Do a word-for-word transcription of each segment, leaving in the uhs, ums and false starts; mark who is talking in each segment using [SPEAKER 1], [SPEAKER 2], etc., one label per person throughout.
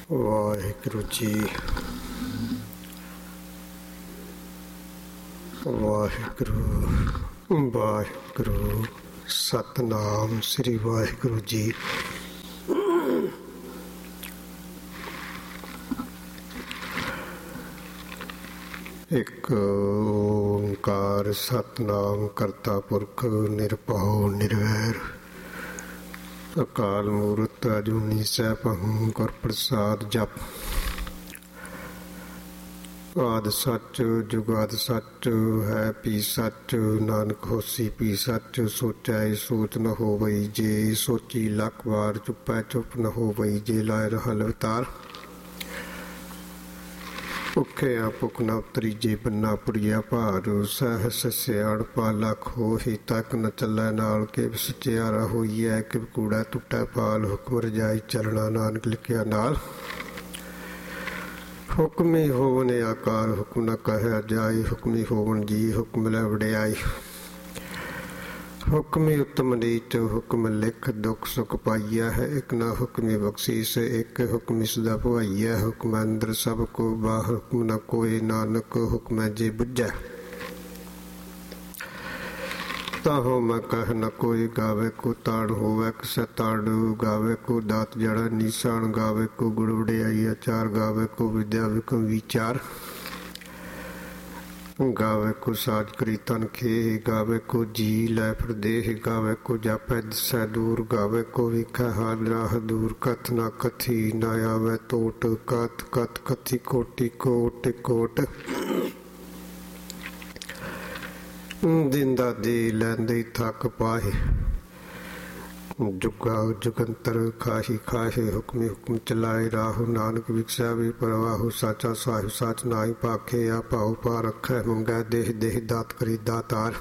[SPEAKER 1] ਵਾਹਿਗੁਰੂ ਜੀ ਵਾਹਿਗੁਰੂ ਵਾਹਿਗੁਰੂ ਸਤਿਨਾਮ ਸ੍ਰੀ ਵਾਹਿਗੁਰੂ ਜੀ। ਇੱਕ ਓਂਕਾਰ ਸਤਿਨਾਮ ਕਰਤਾ ਪੁਰਖ ਨਿਰਭਉ ਨਿਰਵੈਰ ਅਕਾਲ ਮੂਰਤ ਅਜੂਨੀ ਸੈਭੰ ਗੁਰ ਪ੍ਰਸਾਦ ਜਪ। ਆਦਿ ਸੱਚ ਜੁਗਾਦਿ ਸੱਚ ਹੈ ਪੀ ਸੱਚ ਨਾਨਕ ਹੋਸੀ ਪੀ ਸੱਚ। ਸੋਚੈ ਸੋਚ ਨ ਹੋਵਈ ਜੇ ਸੋਚੀ ਲੱਖ ਵਾਰ ਚੁੱਪੈ ਚੁੱਪ ਨ ਹੋਵਈ ਜੇ ਲਾਇ ਰਹਿ ਅਵਤਾਰ। ਭੁੱਖਿਆ ਭੁੱਖ ਨ ਉਤਰੀ ਜੇ ਬੰਨਾ ਪੁਰੀਆ ਭਾਰ ਸਹਿਸ ਸਿਆਣਪਾ ਲੱਖ ਹੋਹੀ ਤੱਕ ਨ ਚੱਲੈ ਨਾਲ ਕਿ ਸਚਿਆਰਾ ਹੋਈਐ ਕਿ ਕੂੜਾ ਟੁੱਟੈ ਪਾਲ ਹੁਕਮ ਰਜਾਈ ਚੱਲਣਾ ਨਾਨਕ ਲਿਖਿਆ ਨਾਲ। ਹੁਕਮੀ ਹੋਵਨ ਆਕਾਰ ਹੁਕਮ ਨ ਕਹਿਆ ਜਾਈ ਹੁਕਮੀ ਹੋਵਨ ਜੀ ਹੁਕਮ ਲੈ ਵਡਿਆਈ। ਹੁਕਮੀ ਉਤਮ ਨੀਚ ਹੁਕਮ ਲਿਖ ਦੁੱਖ ਸੁਖ ਪਾਈਆ ਹੈ ਇੱਕ ਨਾ ਹੁਕਮੀ ਬਖਸ਼ੀਸ ਇੱਕ ਹੁਕਮੀ ਸਦਾ ਭਵਾਈਆ। ਹੁਕਮ ਅੰਦਰ ਸਭ ਕੋ ਬਾਹਰ ਹੁਕਮ ਨ ਕੋਈ ਨਾਨਕ ਹੁਕਮ ਜੇ ਬੁੱਝੈ। ਤਾਹੋ ਮੈਂ ਕਹਿ ਨ ਕੋਈ ਗਾਵੇ ਕੋ ਤਾੜ ਹੋਵੇ ਕਿਸੇ ਤਾੜੂ ਗਾਵੇ ਕੋ ਦਾਤ ਜੜਾ ਨਿਸ਼ਾਨ ਗਾਵੇ ਕੋ ਗੁੜ ਵਡਿਆਈ ਆਚਾਰ ਗਾਵੇ ਕੋ ਵਿਦਿਆ ਵਿਕਮ ਵਿਚਾਰ। ਗਾਵੇ ਕੋ ਸਾਜ ਕਰੀ ਤਨ ਖੇ ਗਾਵੇ ਕੋ ਜੀ ਲੈ ਪ੍ਰਦੇਹ ਗਾਵੇ ਕੋ ਜਾਪੈ ਦਿਸੈ ਦੂਰ ਗਾਵੇ ਕੋ ਵਿਖੈ ਹਾਲ ਰਾਹ ਦੂਰ। ਕਥ ਨਾ ਕਥੀ ਨਾ ਆਵੇ ਤੋਟ ਕਥ ਕਥ ਕਥੀ ਕੋਟੀ ਕੋਟ ਕੋਟ। ਦਿੰਦਾ ਦੇ ਲੈਂਦੇ ਥੱਕ ਪਾਹੇ ਜੁਗਾ ਜੁਗੰਤਰ ਖਾਹੀ ਖਾਹੇ ਹੁਕਮੀ ਹੁਕਮ ਚਲਾਏ ਰਾਹੂ ਨਾਨਕ ਵਿਖਸਿਆ ਵੀ ਪਰਵਾਹੂ ਸਾਚਾ ਸਾਹਿਬ ਸਾਚ ਨਾਹੀ ਪਾਖੇ ਆ ਭਾਉ ਪਾ ਰੱਖੈ ਮੰਗੈ ਦੇਹ ਦੇਹ ਦਾਤ ਕਰੀ ਦਾਤਾਰ।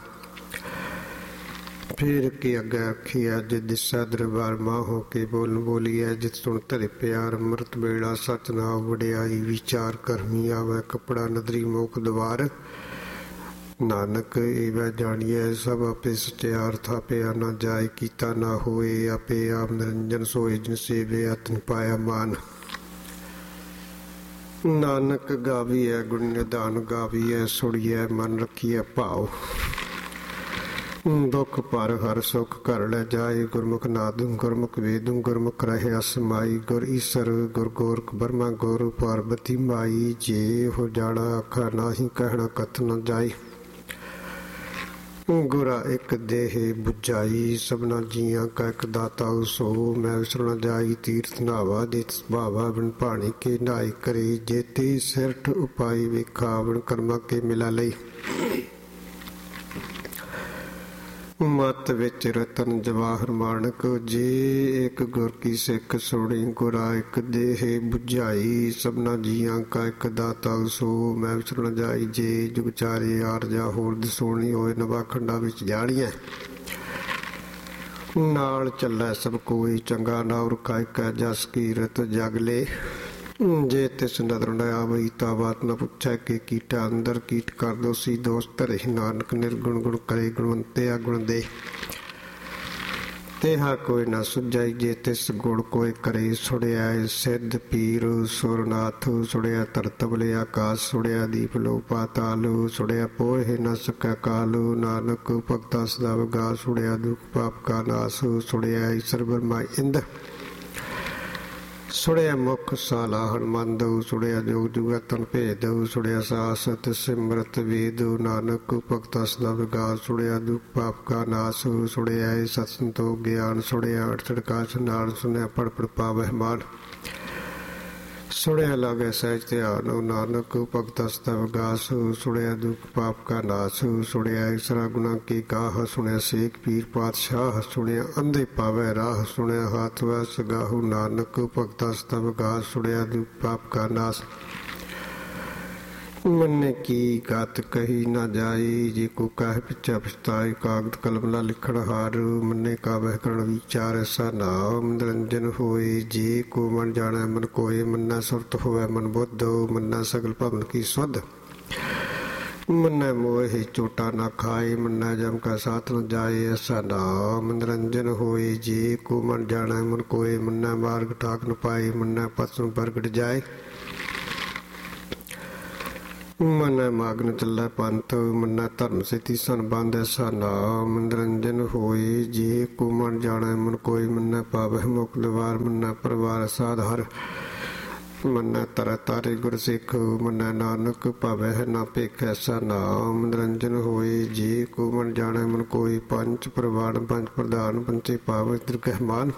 [SPEAKER 1] ਫਿਰ ਕੀ ਅੱਗੇ ਰੱਖੀਐ ਜੇ ਦਿਸੈ ਦਰਬਾਰ ਮਾਹੋ ਕੇ ਬੋਲ ਬੋਲੀਐ ਜਿਤ ਸੁਣ ਧਰੇ ਪਿਆਰ ਅੰਮ੍ਰਿਤ ਵੇਲਾ ਸਚ ਨਾਮ ਵਡਿਆਈ ਵਿਚਾਰ ਕਰਮੀ ਆਵੈ ਕੱਪੜਾ ਨਦਰੀ ਮੋਖ ਦਵਾਰ। ਨਾਨਕ ਇਹਵੈ ਜਾਣੀਐ ਸਭ ਆਪੇ ਸਚਿਆਰ ਥਾਪਿਆ ਨਾ ਜਾਏ ਕੀਤਾ ਨਾ ਹੋਏ ਆਪੇ ਆਪ ਨਿਰੰਜਨ ਸੋਏ ਜਿਨ ਸੇਵੇ ਆਤਨ ਪਾਇਆ ਮਾਨ। ਨਾਨਕ ਗਾਵੀਐ ਗੁਣ ਨਿਧਾਨ ਗਾਵੀਐ ਸੁਣੀਐ ਮਨ ਰੱਖੀਐ ਭਾਉ। ਦੁੱਖ ਪਰ ਹਰ ਸੁਖ ਘਰ ਲੈ ਜਾਏ ਗੁਰਮੁਖ ਨਾਦੁ ਗੁਰਮੁਖ ਵੇਦੁ ਗੁਰਮੁਖ ਰਹੇ ਅਸਮਾਈ। ਗੁਰ ਈਸਰ ਗੁਰ ਗੋਰਖ ਬਰਮਾ ਗੁਰ ਪਾਰਬਤੀ ਮਾਈ ਜੇ ਹੋ ਜਾਣਾ ਆਖਾ ਨਾਹੀ ਕਹਿਣਾ ਕਥ ਨ ਜਾਈ। ਗੁਰਾ ਇੱਕ ਦੇਹ ਬੁਝਾਈ ਸਭਨਾ ਜੀਆਂ ਕਾ ਇੱਕ ਦਾਤਾ ਸੋ ਮੈਂ ਵਿਸਰ ਨ ਜਾਈ। ਤੀਰਥ ਨਾਵਾ ਦੇ ਸੁਭਾਵਾ ਬਣ ਭਾਣੀ ਕੇ ਨਾਈ ਕਰੇ ਜੇਤੀ ਸਿਰਠ ਉਪਾਈ ਵੇਖਾ ਬਣ ਕਰਮਾ ਕੇ ਮਿਲਾ ਲਈ। ਮਤ ਵਿੱਚ ਰਤਨ ਜਵਾਹਰ ਮਾਣਕ ਜੇ ਇੱਕ ਗੁਰ ਕੀ ਸਿੱਖ ਸੁਣੀ। ਗੁਰਾ ਇੱਕ ਦੇਹ ਬੁਝਾਈ ਸਭਨਾ ਜੀਆਂ ਕਾ ਇੱਕ ਦਾਤਾ ਸੋ ਮੈਂ ਵਿਸਰ ਨ ਜਾਈ। ਜੇ ਜੁਗ ਚਾਰੇ ਆਰਜਾ ਹੋਰ ਦਸੋਣੀ ਹੋਏ ਨਵਾ ਖੰਡਾਂ ਵਿੱਚ ਜਾਣੀਐ। ਨਾਲ ਚੱਲੈ ਸਭ ਕੋਈ ਚੰਗਾ ਨਾਉ ਰਖਾਇ ਕੈ ਜਸ ਕੀਰਤ ਜਗ ਲੇ। ਜੇ ਤਿਸ ਨਦਰ ਨ ਆਵਈ ਤਾ ਬਾਤ ਨ ਪੁੱਛੈ ਕਿ ਕੀਟਾ ਅੰਦਰ ਕੀਟ ਕਰ ਦੋਸੀ ਦੋਸ ਧਰੇ। ਨਾਨਕ ਨਿਰਗੁਣ ਗੁਣ ਕਰੇ ਗੁਣਵੰਤੇ ਗੁਣ ਦੇ ਤੇਹਾ ਕੋਈ ਨਾ ਸੁਝਾਈ। ਜੇ ਤਿਸ ਗੁਣ ਕੋਈ ਕਰੇ ਸੁਣਿਆ ਸਿੱਧ ਪੀਰ ਸੁਰਨਾਥ ਸੁਣਿਆ ਧਰਤਬਲੇ ਆਕਾਸ਼ ਸੁਣਿਆ ਦੀਪ ਲੋ ਪਾਤਾਲ ਸੁਣਿਆ ਪੋਹੇ ਨ ਸਕੈ ਕਾਲ। ਨਾਨਕ ਭਗਤਾ ਸਦਾ ਵਗਾ ਸੁਣਿਆ ਦੁਖ ਪਾਪ ਕਾ ਨਾਸ ਸੁਣਿਆ ਈਸ਼ਰ ਬਰਮਾ ਇੰਦ। ਸੁਣਿਆ ਮੁਖ ਸਾਲਾ ਹਨਮੰਦ ਸੁਣਿਆ ਜੋਗ ਜੁਗਤਨ ਭੇਦ ਸੁਣਿਆ ਸਾਸਤ ਸਿਮਰਤ ਵੇਦ। ਨਾਨਕ ਭਗਤਾ ਸਦਾ ਵਿਗਾ ਸੁਣਿਆ ਦੁਖ ਪਾਪ ਕਾ ਨਾਸ ਸੁਣਿਆ ਸਤ ਸੰਤੋਖ ਗਿਆਨ ਸੁਣਿਆ ਅਠ ਕਾਸ਼ ਨਾਲ ਸੁਣਿਆ ਪੜ ਪੜ ਪਾਵਹਿ ਮਾਨ। ਸੁਣਿਆ ਲਾਗੇ ਸਹਿਜ ਧਿਆਨ ਨਾਨਕ ਭਗਤਾ ਸਦਾ ਵਿਗਾਸ ਸੁਣਿਆ ਦੁਖ ਪਾਪ ਕਾ ਨਾਸ ਸੁਣਿਆ ਈਸਰਾ ਗੁਣਾ ਕੀ ਗਾਹ। ਸੁਣਿਆ ਸੇਖ ਪੀਰ ਪਾਤਸ਼ਾਹ ਸੁਣਿਆ ਅੰਧੇ ਪਾਵੈ ਰਾਹ ਸੁਣਿਆ ਹਾਥ ਵੈ ਸਗਾਹੂ। ਨਾਨਕ ਭਗਤਾ ਸਦਾ ਵਿਗਾਸ ਸੁਣਿਆ ਦੁਖ ਪਾਪ ਕਾ ਨਾਸ। ਮੰਨੇ ਕੀ ਗਤ ਕਹੀ ਨਾ ਜਾਈ ਜੇ ਕੋ ਕਹਿ ਪਿਛਾ ਪਛਤਾਏ। ਕਾਗਦ ਕਲਮ ਨਾ ਲਿਖਣ ਹਾਰ ਮੰਨੇ ਕਾਵਹਿ ਕਰਣ ਵਿਚਾਰ ਐਸਾ ਨਾਮ ਨਿਰੰਜਨ ਹੋਏ। ਜੇ ਕੋ ਮਨ ਜਾਣੈ ਮਨ ਕੋਏ ਮੰਨਾ ਸੁਰਤ ਹੋਵੇ ਮਨ ਬੁੱਧ ਮੰਨਾ ਸਗਲ ਭਵਨ ਕੀ ਸੁਧ। मन्नै मोहि चोटा न खाए, मन्नै जम का साथ न जाए। ऐसा नाम निरंजन होए, जे को मन जाना मन कोय। मन्नै मार्ग ठाक न पाए, मन्नै पत न प्रगट जाए। मन्नै मागन चलै पंथ, मन्नै धर्म सेती सन बंद। ऐसा नाम निरंजन होए, जे को मन जाना मन कोय। मन्नै पावह मुख द्वार, मन्नै परवार साधार। मन्नै तर तारे गुर सिख, मन्नै नानक पावह ना भिख। ऐसा नाम निरंजन होए, जे को मन जाना मन कोय। पंच प्रवान पंच प्रधान, पंचे पाव दीर्घ मान।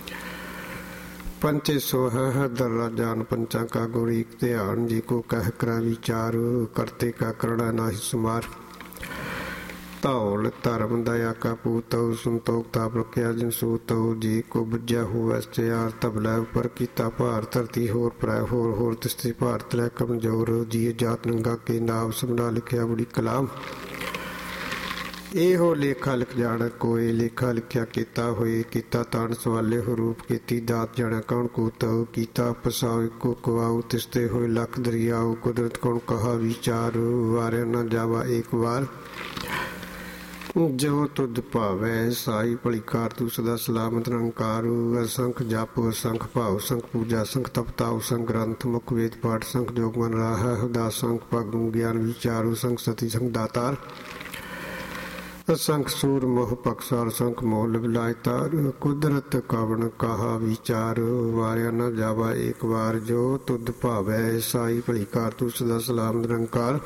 [SPEAKER 1] पंचे सोह दर्रा जान, पंचा का गुर एक ध्यान। जी को कह करा विचार, करते का करना नाहि सुमार। धौल धर्म दया का पूतो, संतोख ताप रखिया जिन सूतो। जी को बुझ्या हुआ सियार, तब लै उपर कीता भार। धरती होर परै होर होर, तिसते भार तलै कमजोर। जी जात नंगा के नाम, समझा लिखिया बड़ी कलाम। ਇਹੋ ਲੇਖਾ ਲਿਖ ਜਾਣ ਕੋਇ, ਲੇਖਾ ਲਿਖਿਆ ਕੀਤਾ ਹੋਏ। ਕੀਤਾ ਤਾਣ ਸਵਾਲੇ ਹੋ ਰੂਪ, ਕੀਤੀ ਦਾਤ ਜਾਣਾ ਕੌਣ ਕੂਤਉ। ਕੀਤਾ ਪਸਾਉ ਇੱਕੋ ਕਵਾਉ, ਤਿਸਤੇ ਹੋਏ ਲੱਖ ਦਰਿਆਉ। ਕੁਦਰਤ ਕੌਣ ਕਹਾ ਵਿਚਾਰ, ਵਾਰਿਆ ਨਾ ਜਾਵਾ ਏਕ ਵਾਰ। ਜੋ ਤੁਧ ਭਾਵੈ ਸਾਈ ਭਲੀ ਕਾਰ, ਤੂੰ ਸਦਾ ਸਲਾਮਤ ਨਿਰੰਕਾਰ। ਅਸੰਖ ਜਪ ਅਸੰਖ ਭਾਵ, ਸੰਖ ਪੂਜਾ ਸੰਖ ਤਪਤਾਉ। ਸੰਖ ਗ੍ਰੰਥ ਮੁਖ ਵੇਦ ਪਾਠ, ਸੰਖ ਜੋਗ ਮਨ ਰਾਹ। ਹਦਾ ਸੰਖ ਭਗੁ ਗਿਆਨ ਵਿਚਾਰੂ, ਸੰਖ ਸਤੀ ਸੰਖ ਦਾਤਾਰ। असंख सूर मोह पक्षार, संख मोह लिवलाय तार। कुदरत कवन कहा विचार, वारिया न जावा एक बार। जो तुध भावै साई भली कार, तू सदा सलाम निरंकार।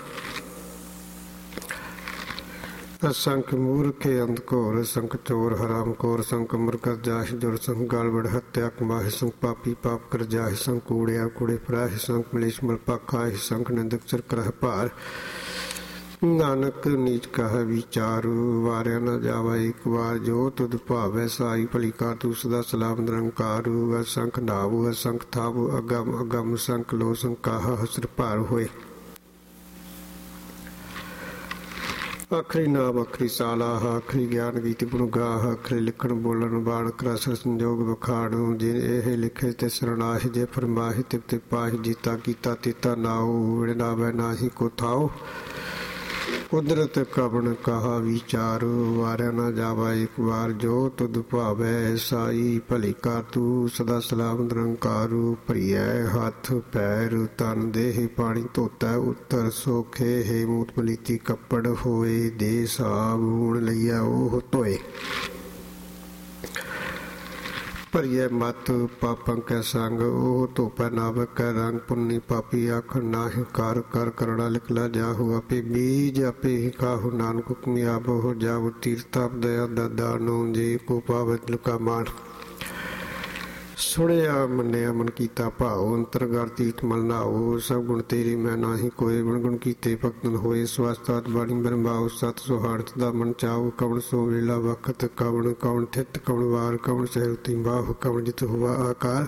[SPEAKER 1] असंख मूर्खे अंधघोर, संख चोर हराम खोर। संख अमर कर जाहि जुर, संख गाल बड़ हत्या कमाहि। संख पापी पाप कर जाहि, संख कूड़िया कूड़े फराहि। संख मलेश मल पाखाहि, संख निंदक सिर करह भार। नानक नीच कह विचार, वारिया न जावा एक बार। जो तुध भावै साई भली कार, तू सदा सलाम निरंकार। असंख नाव असंख थाव, अगम अगम संख लो। संख काहा हसर भार होए। आखरी नाम आखरी सालाह, आखरी ज्ञान गीत गुण गाह। आखरी लिखण बोलन बाण, रस संजोग बखाणु। जिन एह लिखे ते सरणाहि, जे फरमाहि तिप तिप पाहि। जीता कीता तीता नाऊ, विड़नावै नाहि को थाओ। कुदरत कवन कहा विचार, वारिया न जावा एक बार। जो तुध भावै साई भली कार, तू सदा सलाम निरंकार। भरियै हथ पैर तन देह, पानी धोता उत्तर सोखे। हे मूत पलीती कपड़ होए, दे साबून लईया ओह धोए। ਭਰੀਏ ਮਤ ਪਾਪਾਂ ਕੈ ਸੰਗ, ਉਹ ਧੋਪੈ ਨਾਵ ਕੈ ਰੰਗ। ਪੁੰਨੀ ਪਾਪੀ ਆਖਣ ਨਾਹਿ ਕਰ, ਕਰ ਕਰਣਾ ਲਿਖਲਾ ਜਾਹੂ। ਆਪੇ ਬੀਜ ਆਪੇ ਹੀ ਖਾਹੂ, ਨਾਨਕ ਹੁਕਮੀ ਆਪ ਹੋ ਜਾਵ। ਤੀਰਥਾਪ ਦਇਆ ਦਾਦਾ ਨੂੰ, ਜੇ ਕੋ ਪਾਵੈ ਲੁਕਾ ਮਾਨ। ਸੁਣਿਆ ਮੰਨਿਆ ਮਨ ਕੀਤਾ ਭਾਉ, ਅੰਤਰਗਰ ਤੀਰਥ ਮਲ ਨਾਉ। ਸਭ ਗੁਣ ਤੇਰੇ ਮੈਂ ਨਾਹੀ ਕੋਏ, ਗੁਣ ਗੁਣ ਕੀਤੇ ਭਗਤਨ ਹੋਏ। ਸਵਸਤਾਤ ਬਾਣੀ ਬਰਮਾਉ, ਸਤ ਸੁਹਾੜਤ ਦਾ ਮਨ ਚਾਉ। ਕਵਣ ਸੋ ਵੇਲਾ ਵਖਤ, ਕਵਣ ਕਵਣ ਥਿਤ ਕਵਣ ਵਾਰ। ਕਵਣ ਸਹਿਰਤੀ ਬਾਹੁ, ਕਵਣ ਜਿਤ ਹੁਆ ਆਕਾਰ।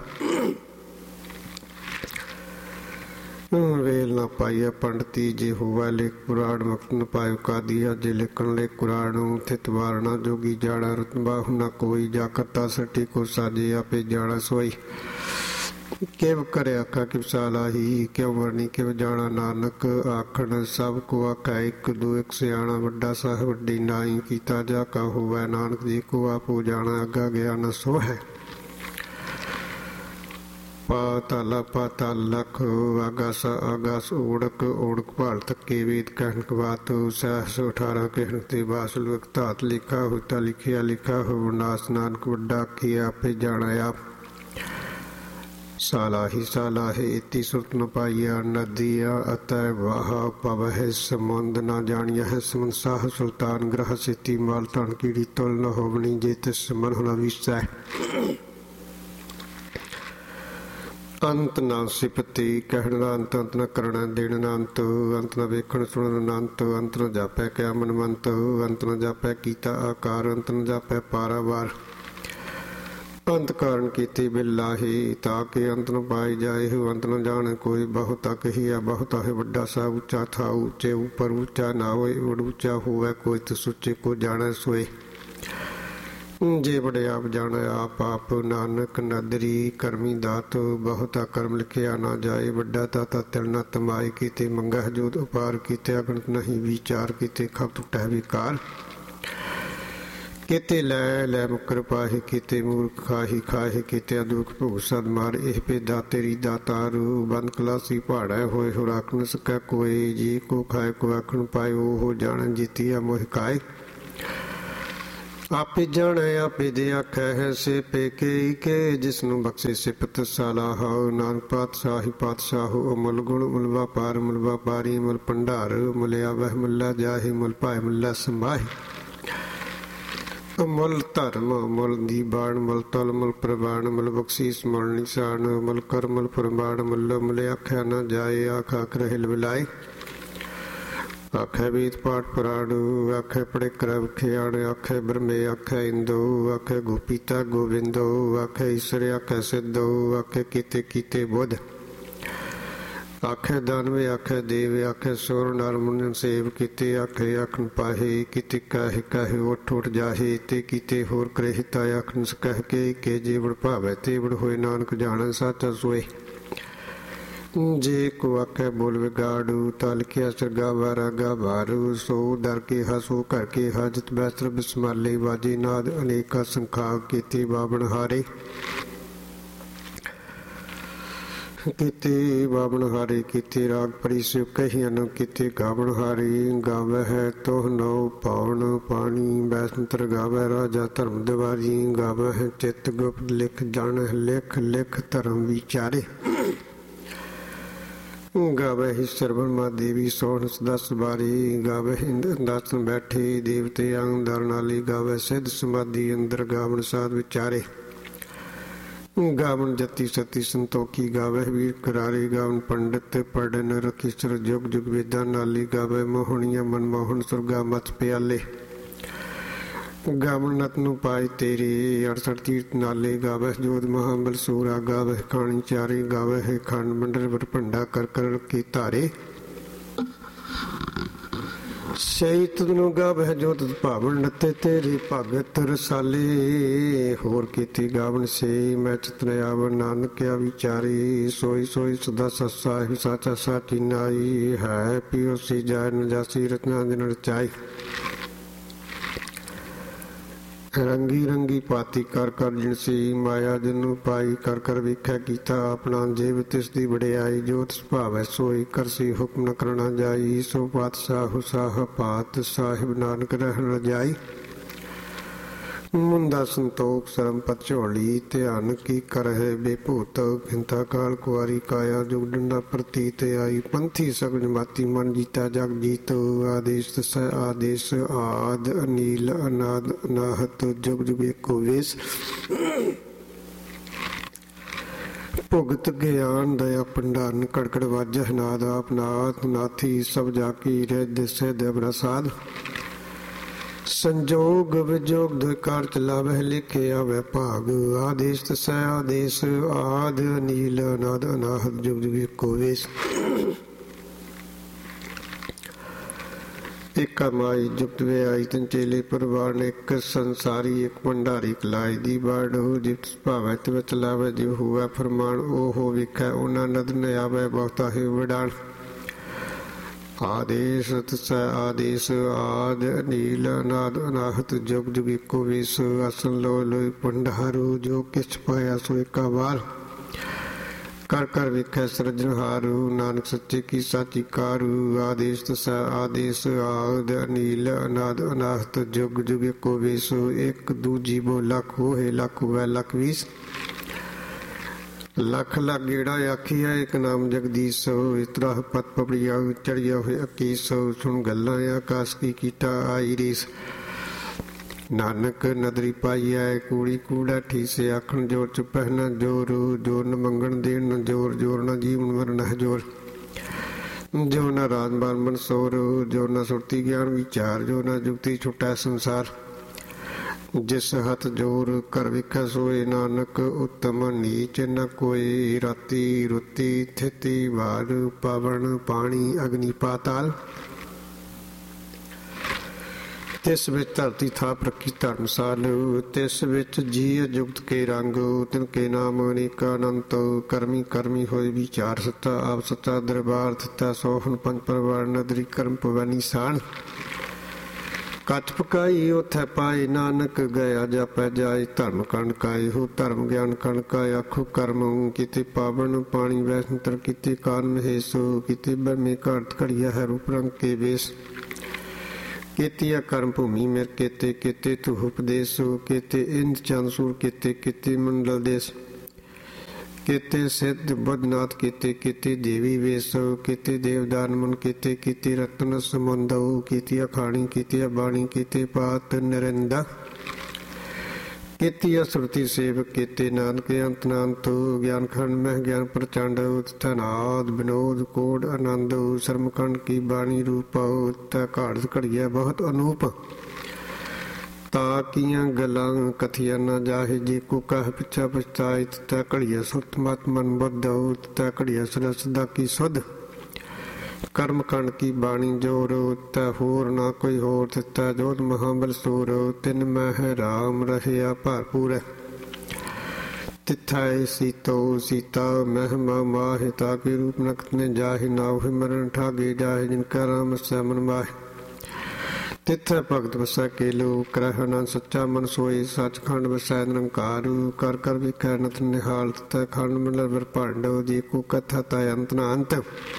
[SPEAKER 1] ਵੇਲ ਨਾ ਪਾਈਆ ਪੰਡਤੀ, ਜੇ ਹੋਵਾ ਲੇਖ ਪੁਰਾਣ। ਮਕਤ ਨ ਪਾਇਓ ਕਾਦੀਆ, ਜੇ ਲਿਖਣ ਲੇਖ ਕੁਰਾਣ। ਥਿਤ ਵਾਰਣਾ ਜੋਗੀ ਜਾਣਾ, ਰਤਨ ਬਾਹੂ ਨਾ ਕੋਈ। ਜਾ ਕਰਤਾ ਸੱਟੀ ਕੋ ਸਾਜੇ, ਆਪੇ ਜਾਣਾ ਸੋਈ। ਕਿਵ ਕਰਿ ਆਖਾ ਕਿਵ ਸਾਲਾਹੀ, ਕਿਉ ਵਰਣੀ ਕਿਵ ਜਾਣਾ। ਨਾਨਕ ਆਖਣ ਸਭ ਕੋ ਆਖੈ, ਇੱਕ ਦੋ ਇੱਕ ਸਿਆਣਾ। ਵੱਡਾ ਸਾਹਿਬ ਵੱਡੀ ਨਾਈ, ਕੀਤਾ ਜਾ ਕਾ ਹੋਵੈ। ਨਾਨਕ ਜੀ ਕੋ ਆਪੋ ਜਾਣਾ, ਅੱਗਾ ਗਿਆ ਨ ਸੋ ਹੈ। ਪਾਤਾਲਾ ਪਾਤਾਲ ਲਖ, ਆਗਾਸ ਆਗਾਸ ਓੜਕ। ਓੜਕ ਭਾਲ ਥੱਕੇ, ਵੇਦ ਕਹਿਣ ਕਵਾਤ। ਸਹਿਸ ਅਠਾਰਾਂ ਕਹਿਣ ਤੇ ਬਾਸਲ ਵਕਤਾਤ। ਲਿਖਾ ਹੋਤਾ ਲਿਖਿਆ, ਲਿਖਾ ਹੋ ਨਾਸ। ਨਾਨਕ ਵੱਡਾ ਆਖੀਆ, ਆਪੇ ਜਾਣਾ ਆਪ। ਸਾਲਾਹੀ ਸਾਲਾਹੇ, ਇਤੀ ਸੁਰਤ ਨ ਪਾਈਆ। ਨਦੀਆ ਅਤੈ ਵਾਹਾ ਪਵਹਿ, ਸਮੁੰਦ ਨਾ ਜਾਣੀਆ ਹੈ। ਸਮਨ ਸਾਹ ਸੁਲਤਾਨ ਗ੍ਰਹ, ਸਿੱਤੀ ਮਾਲ ਧਨ ਕੀੜੀ ਤੁਲ ਨ ਹੋਵਣੀ। ਜੇ ਤਿਸ ਮਨ ਹੁਣਾ ਵਿਸੈ। ਅੰਤ ਨਾ ਸਿਪਤੀ, ਕਹਿਣ ਦਾ ਅੰਤ। ਅੰਤ ਨਾ ਕਰਣਾ ਦੇਣ ਨਾ ਅੰਤ। ਅੰਤ ਨਾ ਵੇਖਣ ਸੁਣਨ ਨਾ ਅੰਤ। ਅੰਤ ਨਾ ਜਾਪੈ ਕਿਆ ਮਨਵੰਤ। ਅੰਤ ਨਾ ਜਾਪੈ ਕੀਤਾ ਆਕਾਰ। ਅੰਤ ਨਾ ਜਾਪੈ ਪਾਰਾਵਾਰ। ਅੰਤ ਕਾਰਨ ਕੀਤੀ ਬਿਲਾਹੀ, ਤਾਂ ਕਿ ਅੰਤ ਨ ਪਾਈ ਜਾਏ। ਅੰਤ ਨ ਜਾਣ ਕੋਈ, ਬਹੁਤਾ ਕਹੀਆ ਬਹੁਤਾ ਹੈ। ਵੱਡਾ ਸਾ ਉੱਚਾ ਥਾ, ਉੱਚੇ ਉੱਪਰ ਉੱਚਾ ਨਾ ਹੋਏ। ਉਡ ਉੱਚਾ ਹੋਵੇ ਕੋਈ, ਤਿਸ ਉੱਚੇ ਕੋ ਜਾਣੈ ਸੋਏ। ਜੇ ਬੜੇ ਆਪ ਜਾਣ ਆਪ ਆਪ ਨਾਨਕ ਨਦਰੀ ਕਰਮੀ ਦਾਤ ਬਹੁਤਾ ਕਰਮ ਲਿਖਿਆ ਨਾ ਜਾਏ ਵੱਡਾ ਤਾਤਾ ਤਿਲ ਨਾ ਤਮਾਏ ਕੀਤੇ ਮੰਗਹਿ ਜੋਤ ਉਪਾਰ ਕੀਤੇ ਅਗਣਤ ਨਹੀਂ ਵਿਚਾਰ ਕੀਤੇ ਖਬ ਟੁਟੈ ਵਿਕਾਰ ਕੀਤੇ ਲੈ ਲੈ ਮੁਕਰ ਪਾਹੇ ਕੀਤੇ ਮੂਰਖ ਖਾਹੀ ਖਾਹੇ ਕੀਤੇ ਅਦੁਖ ਭੋਗ ਸਦ ਮਾਰ ਇਹ ਪੇਦਾ ਤੇਰੀ ਦਾਤਾਰੂ ਬੰਦ ਕਲਾਸੀ ਪਹਾੜੈ ਹੋਏ ਹੋ ਰਾਖ ਨ ਸਕੈ ਕੋਈ ਜੀ ਕੋ ਖਾਏ ਕੋ ਆਖਣ ਪਾਏ ਉਹ ਜਾਣ ਜੀਤੀਆ ਮੋਹ ਕਾਏ ਆਪੇ ਜਾਣੈ ਆਪੇ ਦੇ ਆਖੈ ਹੈ ਸੇ ਪੇਕੇ ਕੇ ਜਿਸ ਨੂੰ ਬਖਸ਼ੇ ਸਿਫਤ ਸਲਾਹ ਨਾਨਕ ਪਾਤਸ਼ਾਹੀ ਪਾਤਸ਼ਾਹ ਮੁਲ ਗੁਣ ਮੁਲ ਵਪਾਰ ਮੁਲ ਵਪਾਰੀ ਮੁਲ ਭੰਡਾਰ ਮੁਲਿਆ ਵਹਿ ਮੁੱਲਾ ਜਾਹੇ ਮੁਲ ਭਾਇ ਮੁੱਲਾ ਸੰਭਾਹੀ ਮੁਲ ਧਰਮ ਮੁਲ ਦੀ ਬਾਣ ਮੁਲ ਤਲ ਮੁਲ ਪ੍ਰਵਾਣ ਮੁਲ ਬਖਸ਼ੀਸ ਮੁਲ ਨਿਸ਼ਾਨ ਮੁਲ ਕਰ ਮੁਲ ਪ੍ਰਮਾਣ ਮੁੱਲ ਮੁਲ ਆਖਿਆ ਨਾ ਜਾਏ ਆਖ ਆਖ ਰਹਿ ਵਿਲਾਏ ਆਖੇ ਵੇਦ ਪਾਠ ਪੁਰਾਣੁ ਆਖੇ ਪੜੇ ਕਰਵ ਖਿਆਣ ਆਖੇ ਬ੍ਰਹਮੇ ਆਖੇ ਇੰਦੋ ਆਖੇ ਗੋਪੀਤਾ ਗੋਵਿੰਦੋ ਆਖੇ ਈਸ਼ਰ ਆਖੇ ਸਿੱਧੋ ਆਖੇ ਕੀਤੇ ਕੀਤੇ ਬੁੱਧ ਆਖੇ ਦਾਨਵੇ ਆਖੇ ਦੇਵ ਆਖੇ ਸੋਰ ਨਰ ਮੁਨ ਸੇਵ ਕੀਤੇ ਆਖੇ ਆਖਣ ਪਾਹੇ ਕੀਤੇ ਕਾਹੇ ਕਾਹੇ ਉੱਠ ਉੱਠ ਜਾਹੇ ਤੇ ਕੀਤੇ ਹੋਰ ਕਰੇ ਹਿਤਾ ਆਖਣ ਕਹਿ ਕੇ ਕੇ ਜੀਵਨ ਭਾਵੈ ਤੇ ਵੜ ਹੋਏ ਨਾਨਕ ਜਾਣ ਸਾਚਾ ਸੋਏ ਜੇ ਕੋ ਆਖੇ ਬੋਲ ਵਿਗਾੜੂ ਤਲ ਕੇ ਸਰਗਾ ਵਾਰਾਗਾ ਭਾਰੂ ਸੋ ਦਰ ਕੇ ਹਸੋ ਕਰ ਕੇ ਹਾਜਤ ਬੈਸਰ ਬਿਸਮਾਲੇ ਵਾਜੇ ਨਾਦ ਅਨੇਕਾ ਸੰਖਾ ਕੀਤੇ ਬਾਬਣ ਹਾਰੇ ਕੀਤੇ ਬਾਬਣ ਹਾਰੇ ਕੀਤੇ ਰਾਗ ਪਰੀ ਸਿਉ ਕਹੀਆਂ ਨੂੰ ਕੀਤੇ ਗਾਵਣ ਹਾਰੀ ਗਾਵੈ ਹੈ ਤੋਹ ਨਉ ਪਾਵਨ ਪਾਣੀ ਬੈਸੰਤਰ ਗਾਵੈ ਰਾਜਾ ਧਰਮ ਦਿਵਾਰੀ ਗਾਵੈ ਹੈ ਚਿਤ ਗੁਪਤ ਲਿਖ ਜਾਣ ਲਿਖ ਲਿਖ ਧਰਮ ਵਿਚਾਰੇ ਗਾਵੇ ਹੀ ਸਰਵਣ ਮਾ ਦੇਵੀ ਸੋਹਣ ਦਸ ਬਾਰੀ ਗਾਵੇ ਇੰਦ ਦਾਸਨ ਬੈਠੇ ਦੇਵਤੇ ਅੰਗ ਦਰ ਨਾਲੀ ਗਾਵੇ ਸਿੱਧ ਸਮਾਧੀ ਅੰਦਰ ਗਾਵਣ ਸਾਧ ਵਿਚਾਰੇ ਗਾਵਣ ਜਤੀ ਸਤੀ ਸੰਤੋਖੀ ਗਾਵੇ ਵੀਰ ਕਰਾਰੇ ਗਾਵਣ ਪੰਡਿਤ ਪੜਨ ਰਖੀਸ਼ਰ ਜੁਗ ਜੁਗ ਵੇਦਾਂ ਨਾਲੀ ਗਾਵੇ ਮੋਹਣੀਆਂ ਮਨਮੋਹਨ ਸੁਰਗਾ ਮਤ ਪਿਆਲੇ ਗਾਵਣ ਨਤ ਨੂੰ ਪਾਏ ਤੇਰੇ ਅੜਸਠ ਤੀਰਥ ਨਾਲੇ ਗਾਵੇ ਜੋਤ ਮਹਾਬਲ ਸੂਰਾ ਗਾਵੇ ਖਾਣੀ ਚਾਰੇ ਗਾਵੇ ਹੈ ਖੰਡ ਮੰਡਲ ਵਰ ਭੰਡਾ ਕਰ ਕਰ ਕੀ ਧਾਰੇ ਸਹੀ ਤਨੂੰ ਗਾਵੇ ਜੋਤ ਭਾਵਨ ਨਤੇ ਤੇਰੀ ਭਗਤ ਰਸਾਲੇ ਹੋਰ ਕੀਤੀ ਗਾਵਣ ਸੇ ਮੈਂ ਚਤਨਿਆਵ ਨਾਨਕਿਆ ਵਿਚਾਰੀ ਸੋਈ ਸੋਈ ਸਦਾ ਸੱਸਾ ਹੀ ਸਾਚਾ ਸਾਚੀ ਨਾਈ ਹੈ ਪਿਓ ਸੀ ਜਾਇ ਨ ਜਾਸੀ ਰਚਨਾ ਦਿਨ ਰਚਾਈ ਰੰਗੀ ਰੰਗੀ ਪਾਤੀ ਕਰ ਕਰ ਜਿਣਸੀ ਮਾਇਆ ਜਿਨੂੰ ਪਾਈ ਕਰ ਕਰ ਵੇਖਿਆ ਕੀਤਾ ਆਪਣਾ ਜੀਵ ਤਿਸ ਦੀ ਵਡਿਆਈ ਜੋ ਤਿਸ ਭਾਵੈ ਸੋਈ ਕਰਸੀ ਹੁਕਮ ਨ ਕਰਨਾ ਜਾਈ ਸੋ ਪਾਤਸ਼ਾਹ ਸਾਹ ਪਾਤ ਸਾਹਿਬ ਨਾਨਕ ਰਹਿਣ ਰਜਾਈ ਮੁੰਦਾ ਸੰਤੋਖ ਸਰਮ ਪਤ ਝੋਲੀ ਧਿਆਨ ਕੀ ਕਰਹਿ ਬੇਭੂਤ ਖਿੰਤਾ ਕਾਲ ਕੁਆਰੀ ਕਾਇਆ ਜੁਗ ਡੰਡਾ ਪ੍ਰਤੀਤ ਆਈ ਪੰਥੀ ਸਗਲ ਮਾਤੀ ਮਨ ਜੀਤਾ ਜਗ ਜੀਤ ਆਦੇਸ਼ ਤਸੈ ਆਦੇਸ਼ ਆਦ ਅਨੀਲ ਅਨਾਦ ਅਨਾਹਤ ਜੁਗ ਜੁਗ ਏਕੋ ਵੇਸ ਭੁਗਤ ਗਿਆਨ ਦਇਆ ਭੰਡਾਰਨ ਕੜਕੜ ਵਾਜਹ ਨਾਦ ਆਪਨਾਥ ਨਾਥੀ ਸਭ ਜਾ ਕੀ ਰਿਦ ਸਿਧ ਪ੍ਰਸਾਦ ਸੰਜੋਗ ਵਿਜੋਗ ਦੁਕਾਰ ਚਲਾਵਹਿ ਲਿਖਿਆ ਵੈ ਭਾਗ ਆਦੇਸ਼ ਤਸੈ ਆਦੇਸ਼ ਆਦ ਨੀਲ ਅਨਾਦ ਅਨਾਹਤ ਜੁਗ ਜੁਗ ਏਕੋ ਵੇਸ ਏਕਾ ਮਾਈ ਜੁਗਤ ਵੇ ਆਈ ਤਨ ਚੇਲੇ ਪਰਵਾਨ ਇੱਕ ਸੰਸਾਰੀ ਇੱਕ ਭੰਡਾਰੀ ਕਲਾਈ ਦੀ ਬਾੜ ਹੋ ਜਿਤ ਭਾਵੈ ਤੇ ਚਲਾਵੈ ਜਿਵ ਹੋਆ ਫਰਮਾਨ ਉਹ ਹੋ ਵਿਖੈ ਉਹਨਾਂ ਨਦਨ ਆਵੈ ਬਹੁਤਾ ਹੀ ਵਡਾਣ ਆਦੇਸ਼ ਤਸੈ ਆਦੇਸ਼ ਆਦ ਨੀਲ ਅਨਾਦ ਅਨਾਹਤ ਜੁਗ ਜੁਗ ਏਕੋ ਵੇਸ ਅਸਨ ਲੋ ਲੋਇ ਭੰਡਾਰੂ ਜੋ ਕਿਛ ਪਾਇਆ ਸੋ ਏਕਾ ਵਾਰ ਕਰ ਕਰ ਵੇਖੈ ਸਿਰਜਣਹਾਰੂ ਨਾਨਕ ਸੱਚੇ ਕੀ ਸਾਚੀ ਕਾਰੂ ਆਦੇਸ਼ ਤਸੈ ਆਦੇਸ਼ ਆਦ ਨੀਲ ਅਨਾਦ ਅਨਾਹਤ ਜੁਗ ਜੁਗ ਏਕੋ ਵੇਸ ਇੱਕ ਦੂਜੀ ਬੋ ਲੱਖ ਹੋਏ ਲੱਖ ਵੈ ਲੱਖ ਵੀਸ ਲੱਖ ਲੱਖ ਗੇੜਾ ਆਖੀਆ ਇੱਕ ਨਾਮ ਜਗਦੀਸ਼ ਇਤਰਾ ਪਤ ਪਪੜੀਆ ਚੜਿਆ ਹੋਏ ਅਕੀਸ ਸੁਣ ਗੱਲਾਂ ਆਕਾਸ਼ ਕੀ ਕੀਟਾ ਆਈ ਰੀਸ ਨਾਨਕ ਨਦਰੀ ਪਾਈਐ ਕੂੜੀ ਕੂੜਾ ਠੀਸੇ ਆਖਣ ਜੋਰ ਚ ਪਹਿਨਾ ਜੋਰ ਜੋਰ ਨ ਮੰਗਣ ਦੇਣ ਨ ਜੋਰ ਜੋਰ ਨ ਜੀਵਨ ਮਰਨ ਹੈ ਜੋਰ ਜੋ ਨ ਰਾਜਮਾਨ ਮਨਸੋਰ ਜੋ ਨ ਸੁਰਤੀ ਗਿਆਨ ਵਿਚਾਰ ਜੋ ਨ ਜੁਗਤੀ ਛੁਟੈ ਸੰਸਾਰ ਜਿਸ ਹੱਥ ਜੋਰ ਕਰ ਵੇਖੈ ਸੋਏ ਨਾਨਕ ਉਤਮ ਨੀਚ ਨ ਕੋਈ ਰਾਤੀ ਰੁੱਤੀ ਥਿਤੀ ਵਾਰ ਪਵਨ ਪਾਣੀ ਅਗਨੀ ਪਾਤਾਲ ਤਿਸ ਵਿੱਚ ਧਰਤੀ ਥਾਪ ਰੱਖੀ ਧਰਮਸਾਲ, ਤਿਸ ਵਿੱਚ ਜੀਅ ਜੁਗਤ ਕੇ ਰੰਗ, ਤਿਨ ਕੇ ਨਾਮ ਅਨੇਕਾ ਅਨੰਤ। ਕਰਮੀ ਕਰਮੀ ਹੋਏ ਵਿਚਾਰ ਸੱਤਾ, ਆਪ ਸੱਚਾ ਦਰਬਾਰ ਦਿੱਤਾ ਸੋਹਣ। ਪੰਜ ਪਰਵਾਰ ਨਦਰੀ ਕਰਮ ਪਵਨੀ ਸਾਣ, ਕੱਚ ਪਕਾਈ ਉਥੈ ਪਾਏ। ਨਾਨਕ ਗਿਆ ਜਾਪੈ ਜਾਏ, ਧਰਮ ਕਣਕਾਏ ਹੋ ਧਰਮ ਗਿਆਨ ਕਣਕਾਏ। ਆਖੋ ਕਰਮ ਕੀਤੇ ਪਾਵਨ, ਪਾਣੀ ਵੈਸੰਤਰ ਕੀਤੇ ਕਾਰਨ ਹੇਸੋ। ਕੀਤੇ ਬਰਮੇ ਘਾਟ ਘੜੀਆ ਹੈ ਰੂਪ ਰੰਗ ਕੇ ਵੇਸ। ਕੀਤੀਆ ਕਰਮ ਭੂਮੀ ਮੇਰ ਕੀਤੇ, ਕੀਤੇ ਤੂ ਉਪਦੇਸੋ। ਕੀਤੇ ਇੰਦ ਚੰਦ ਸੂਰ ਕੀਤੇ, ਕੀਤੇ ਮੰਡਲ ਦੇਸ। ਕੀਤੇ ਸਿੱਧ ਬੁੱਧਨਾਥ ਕੀਤੇ, ਕੀਤੇ ਦੇਵੀ ਵੇਸੋ। ਕੀਤੇ ਦੇਵਦਾਨ ਮਨ ਕੀਤੇ, ਕੀਤੇ ਰਤਨ ਸਮੁੰਦਉ। ਕੀਤੀਆ ਖਾਣੀ ਕੀਤੀਆ ਬਾਣੀ, ਕੀਤੇ ਪਾਤ ਨਰਿੰਦਾ। ਕੀਤੀ ਸੁਰਤੀ ਸੇਵ ਕੀਤੇ, ਨਾਨਕ ਅੰਤ ਨਾਨਤ। ਗਿਆਨ ਖੰਡ ਮਹਿ ਗਿਆਨ ਪ੍ਰਚੰਡ, ਤਨਾਦ ਵਿਨੋਦ ਕੋਡ ਆਨੰਦ। ਸਰਮਖੰਡ ਕੀ ਬਾਣੀ ਰੂਪ, ਤੈ ਘਾੜਤ ਘੜੀਆ ਬਹੁਤ ਅਨੂਪ। ਤਾ ਕੀਆਂ ਗੱਲਾਂ ਕਥੀਆਂ ਨਾ ਜਾਹੇ, ਜੇ ਕੋ ਕਹਿ ਪਿੱਛਾ ਪਛਤਾਏ। ਤੈ ਘੜੀਆ ਸੁਰਤ ਮਤ ਮਨ ਬੁੱਧ, ਤੈ ਘੜੀਆ ਸਰਸਦਾ ਕੀ ਸੁਧ। ਕਰਮ ਖੰਡ ਕੀ ਬਾਣੀ ਜੋਰ, ਤੈ ਹੋਰ ਨਾ ਕੋਈ ਹੋਰ। ਤਿੱਤਾ ਜੋਤ ਮਹਾਬਲ ਸੂਰ, ਤਿਨ ਮਹਿ ਰਾਮ ਰਹਿਆ ਭਰਪੂਰ। ਤਿੱਥੈ ਸੀਤੋ ਸੀਤਾ ਮਹਿਮਾ ਮਾਹਿ, ਤਾ ਕੀ ਰੂਪ ਨਕਤ ਨੇ ਜਾਹਿ। ਨਾਉ ਮਰਨ ਠਾਗੇ ਜਾਹਿ, ਜਿਨ ਕਾ ਰਾਮ ਵਸੈ ਮਨ ਮਾਹਿ। ਤਿੱਥੈ ਭਗਤ ਵਸੈ ਕੇਲੋ, ਕਰਹਿ ਆਨੰਦ ਸੱਚਾ ਮਨ ਸੋਏ। ਸੱਚਖੰਡ ਵਸੈ ਨਿਰੰਕਾਰ, ਕਰ ਕਰ ਵੇਖੈ ਨਤ ਨਿਹਾਲ। ਤਿੱਥੈ ਖੰਡ ਮੰਡਲ ਬ੍ਰਹਮੰਡ, ਜੇ ਕੋ ਕਥਾ ਤੈ ਅੰਤ ਨਾ ਅੰਤ।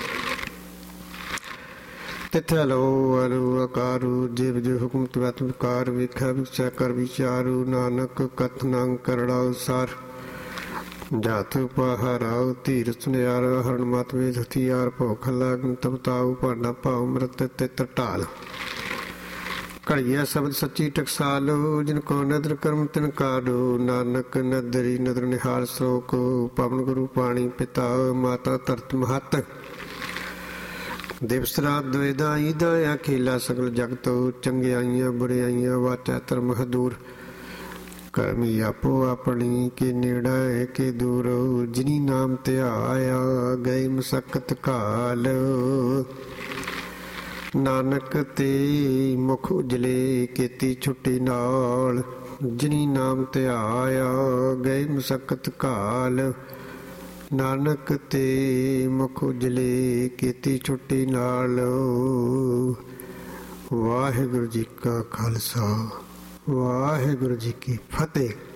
[SPEAKER 1] ਤਿੱਥੈ ਲੋ ਅਰੂ ਅਕਾਰੂ, ਜਿਵ ਜਿਵ ਹੁਕਮ ਤਵਤ ਵਿਕਾਰ। ਵੇਖੈ ਵਿਚੈ ਕਰ ਵਿਚਾਰੂ, ਨਾਨਕ ਕਥਨੰ ਕਰੜਾਉ ਸਾਰ। ਜਾਤ ਪਹਾਰਾਉ ਧੀਰ ਸੁਨਿਆਰ, ਹਰਨ ਮਤ ਵੇਦ ਹਥਿਆਰ। ਭੁਖ ਲਗਨ ਤਪਤਾਉ, ਭਾਂਡਾ ਭਾਉ ਮ੍ਰਿਤ ਤਿਤ ਢਾਲ। ਘੜੀਆ ਸ਼ਬਦ ਸੱਚੀ ਟਕਸਾਲ, ਜਿਨ ਕੋ ਨਦਰ ਕਰਮ ਤਿਨ ਕਾਢੋ। ਨਾਨਕ ਨਦਰੀ ਨਦਰ ਨਿਹਾਲ ਸੋਕ, ਪਵਨ ਗੁਰੂ ਪਾਣੀ ਪਿਤਾ। ਮਾਤਾ ਧਰਤ ਮਹਤ, ਦਿਵਸ ਰਾਤ ਦਵੇਦਾ ਈਦਾ ਅਖੇਲਾ। ਸਗਲ ਜਗਤ ਚੰਗਿਆਈਆਂ ਬੁਰਿਆਈਆਂ, ਵਾਚਾ ਧਰਮ ਹਦੂਰ। ਕਰਮੀ ਆਪੋ ਆਪਣੀ, ਕੇ ਨੇੜਾ ਕੇ ਦੂਰ। ਜਿਨੀ ਨਾਮ ਧਿਆਇਆ, ਗਏ ਮਸਕਤ ਘਾਲ। ਨਾਨਕ ਤੇ ਮੁਖ ਉਜਲੇ, ਕੀਤੀ ਛੁੱਟੀ ਨਾਲ। ਜਿਨੀ ਨਾਮ ਧਿਆਇਆ, ਗਏ ਮਸਕਤ ਘਾਲ। ਨਾਨਕ ਤੇ ਮੁਖ ਉਜਲੇ, ਕੀਤੀ ਛੁੱਟੀ ਨਾਲ। ਵਾਹਿਗੁਰੂ ਜੀ ਕਾ ਖਾਲਸਾ, ਵਾਹਿਗੁਰੂ ਜੀ ਕੀ ਫਤਿਹ।